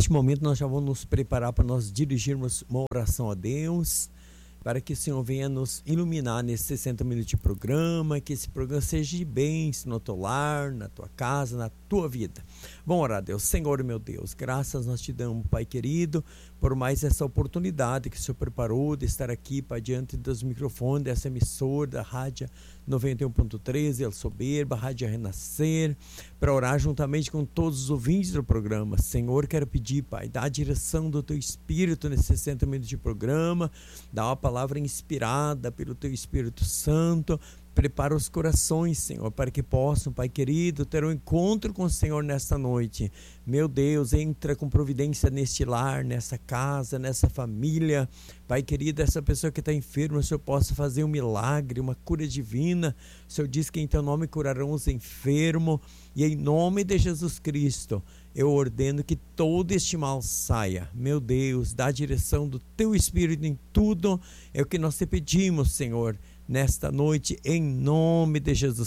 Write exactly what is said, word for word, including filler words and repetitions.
neste momento nós já vamos nos preparar para nós dirigirmos uma oração a Deus, para que o Senhor venha nos iluminar nesses sessenta minutos de programa, que esse programa seja de bênção no teu lar, na tua casa, na tua vida. Vamos orar a Deus. Senhor meu Deus, graças nós te damos, Pai querido, por mais essa oportunidade que o Senhor preparou de estar aqui, Pai, diante dos microfones dessa emissora, da Rádio noventa e um ponto três, El Soberba, Rádio Renascer, para orar juntamente com todos os ouvintes do programa. Senhor, quero pedir, Pai, dá a direção do teu Espírito nesses sessenta minutos de programa, dá uma palavra inspirada pelo teu Espírito Santo. Prepara os corações, Senhor, para que possam, Pai querido, ter um encontro com o Senhor nesta noite. Meu Deus, entra com providência neste lar, nessa casa, nessa família. Pai querido, essa pessoa que está enferma, o Senhor possa fazer um milagre, uma cura divina. O Senhor diz que em teu nome curarão os enfermos. E em nome de Jesus Cristo, eu ordeno que todo este mal saia. Meu Deus, dá a direção do teu Espírito em tudo. É o que nós te pedimos, Senhor, nesta noite, em nome de Jesus